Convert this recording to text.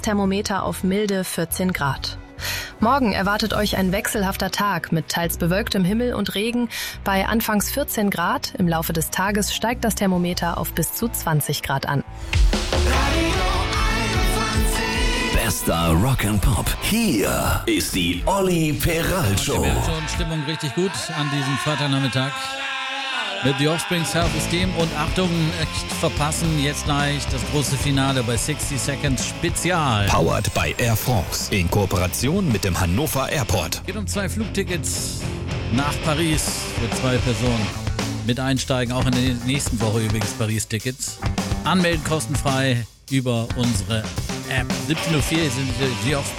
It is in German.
das Thermometer auf milde 14 Grad. Morgen erwartet euch ein wechselhafter Tag mit teils bewölktem Himmel und Regen bei anfangs 14 Grad. Im Laufe des Tages steigt das Thermometer auf bis zu 20 Grad an. Bester Rock and Pop. Hier ist die Olli Peral Show. Wir haben schon Stimmung richtig gut an diesem Freitagnachmittag. Mit The Offspring Self-Esteem und Achtung, nicht verpassen, jetzt gleich das große Finale bei 60 Seconds Spezial. Powered by Air France in Kooperation mit dem Hannover Airport. Geht um 2 Flugtickets nach Paris für 2 Personen. Mit einsteigen, auch in der nächsten Woche übrigens Paris-Tickets. Anmelden kostenfrei über unsere App. 17.04 Uhr sind die Offspring.